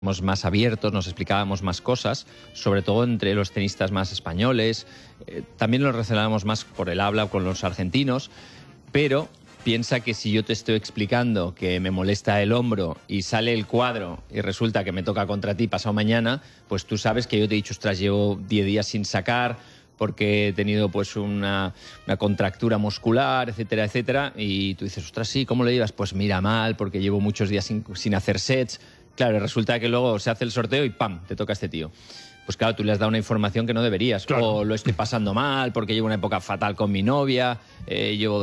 más abiertos, nos explicábamos más cosas, sobre todo entre los tenistas más españoles. También nos relacionábamos más por el habla con los argentinos, pero piensa que si yo te estoy explicando que me molesta el hombro y sale el cuadro y resulta que me toca contra ti pasado mañana, pues tú sabes que yo te he dicho, ostras, llevo 10 días sin sacar porque he tenido pues una contractura muscular, etcétera, etcétera, y tú dices, ostras, sí, ¿cómo lo llevas? Pues mira, mal, porque llevo muchos días sin hacer sets. Claro, resulta que luego se hace el sorteo y ¡pam!, te toca a este tío. Pues claro, tú le has dado una información que no deberías. Claro. O lo estoy pasando mal porque llevo una época fatal con mi novia, llevo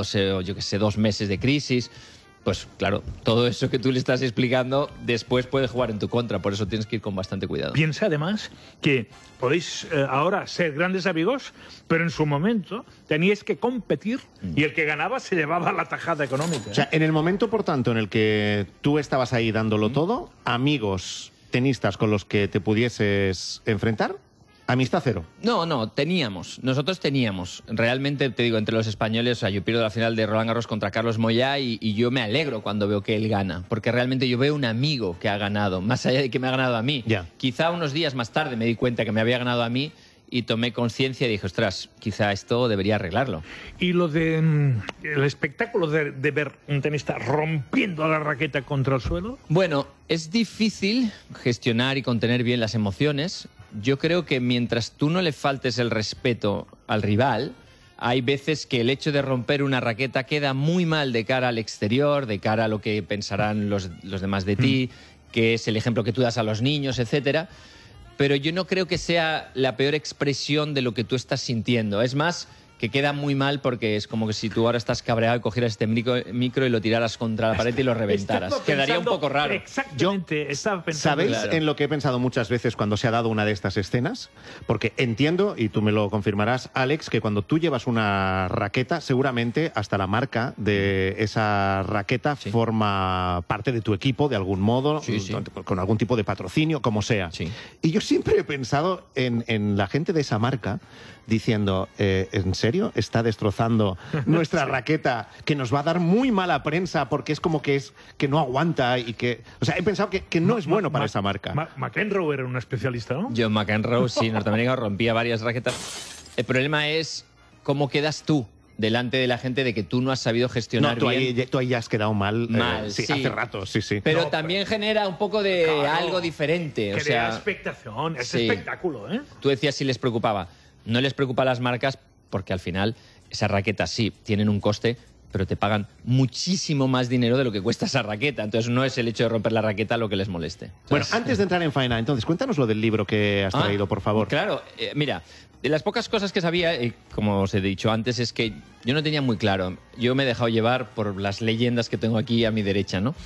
2 meses de crisis. Pues claro, todo eso que tú le estás explicando después puede jugar en tu contra, por eso tienes que ir con bastante cuidado. Piensa además que podéis ahora ser grandes amigos, pero en su momento teníais que competir y el que ganaba se llevaba la tajada económica. O sea, en el momento, por tanto, en el que tú estabas ahí dándolo todo, amigos tenistas con los que te pudieses enfrentar, amistad cero. No, nosotros teníamos. Realmente, te digo, entre los españoles, o sea, yo pierdo la final de Roland Garros contra Carlos Moyá y yo me alegro cuando veo que él gana, porque realmente yo veo un amigo que ha ganado, más allá de que me ha ganado a mí. Ya. Quizá unos días más tarde me di cuenta que me había ganado a mí y tomé conciencia y dije, ostras, quizá esto debería arreglarlo. Y lo de el espectáculo de ver un tenista rompiendo la raqueta contra el suelo. Bueno, es difícil gestionar y contener bien las emociones. Yo creo que mientras tú no le faltes el respeto al rival, hay veces que el hecho de romper una raqueta queda muy mal de cara al exterior, de cara a lo que pensarán los demás de ti, que es el ejemplo que tú das a los niños, etcétera. Pero yo no creo que sea la peor expresión de lo que tú estás sintiendo. Es más, que queda muy mal porque es como que si tú ahora estás cabreado y cogieras este micro y lo tiraras contra la pared y lo reventaras. Quedaría un poco raro. Exactamente, estaba pensando. ¿Sabéis en lo que he pensado muchas veces cuando se ha dado una de estas escenas? Porque entiendo, y tú me lo confirmarás, Alex, que cuando tú llevas una raqueta, seguramente hasta la marca de esa raqueta forma parte de tu equipo de algún modo, con algún tipo de patrocinio, como sea. Sí. Y yo siempre he pensado en la gente de esa marca diciendo, ¿en serio? ¿Está destrozando nuestra raqueta que nos va a dar muy mala prensa porque es como que no aguanta y que... O sea, he pensado que no es bueno para esa marca. McEnroe era un especialista, ¿no? John McEnroe, sí, norteamericano, rompía varias raquetas. El problema es cómo quedas tú delante de la gente de que tú no has sabido gestionar bien. Tú ahí ya has quedado mal. Sí, hace rato, sí. Pero también genera un poco de algo diferente. O sea, expectación, es espectáculo, ¿eh? Tú decías si les preocupaba. No les preocupa a las marcas porque al final esas raquetas sí tienen un coste, pero te pagan muchísimo más dinero de lo que cuesta esa raqueta. Entonces no es el hecho de romper la raqueta lo que les moleste. Entonces, bueno, antes de entrar en faena, entonces cuéntanos lo del libro que has traído, por favor. Claro, mira, de las pocas cosas que sabía, como os he dicho antes, es que yo no tenía muy claro. Yo me he dejado llevar por las leyendas que tengo aquí a mi derecha, ¿no?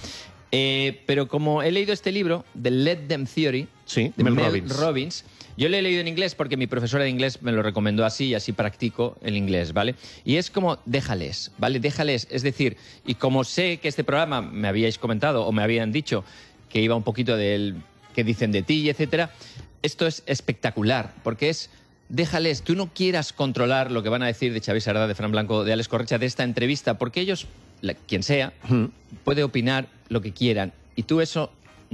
Pero como he leído este libro, The Let Them Theory, de Mel Robbins, yo lo he leído en inglés porque mi profesora de inglés me lo recomendó así y así practico el inglés, ¿vale? Y es como, déjales, ¿vale? Déjales. Es decir, y como sé que este programa me habíais comentado o me habían dicho que iba un poquito del que dicen de ti, etcétera, esto es espectacular porque es... Déjales, tú no quieras controlar lo que van a decir de Xavi Sardá, de Fran Blanco, de Alex Correcha, de esta entrevista, porque ellos, quien sea, puede opinar lo que quieran. Y tú eso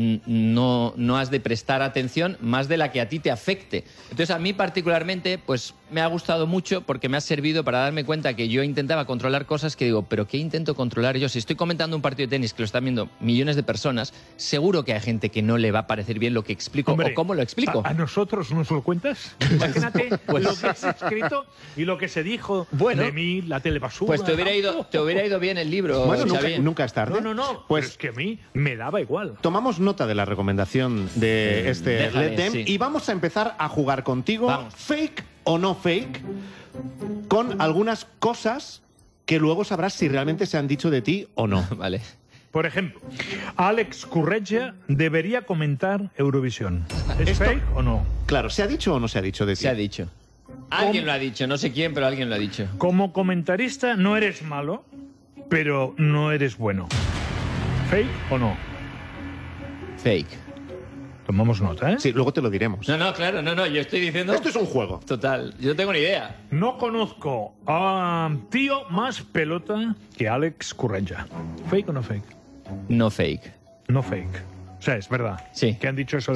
no has de prestar atención más de la que a ti te afecte. Entonces, a mí particularmente, pues me ha gustado mucho porque me ha servido para darme cuenta que yo intentaba controlar cosas que digo, ¿pero qué intento controlar yo? Si estoy comentando un partido de tenis que lo están viendo millones de personas, seguro que hay gente que no le va a parecer bien lo que explico. Hombre, o cómo lo explico. ¿A nosotros nos lo cuentas? Imagínate lo que has escrito y lo que se dijo de mí, la telebasura. Pues te hubiera ido bien el libro. Bueno, nunca es tarde. No. Pues es que a mí me daba igual. Tomamos nota de la recomendación de este Let Them y vamos a empezar a jugar contigo. Vamos. Fake o no fake, con algunas cosas que luego sabrás si realmente se han dicho de ti o no. Vale. Por ejemplo, Alex Correcha debería comentar Eurovisión. ¿Es fake o no? Claro, ¿se ha dicho o no se ha dicho de ti? Se ha dicho. Alguien lo ha dicho, no sé quién, pero alguien lo ha dicho. Como comentarista no eres malo, pero no eres bueno. ¿Fake o no? Fake. Tomamos nota, ¿eh? Sí, luego te lo diremos. No, claro, yo estoy diciendo... Esto es un juego. Total, yo no tengo ni idea. No conozco a tío más pelota que Alex Correcha. ¿Fake o no fake? No fake. No fake. O sea, es verdad. Sí. Que han dicho eso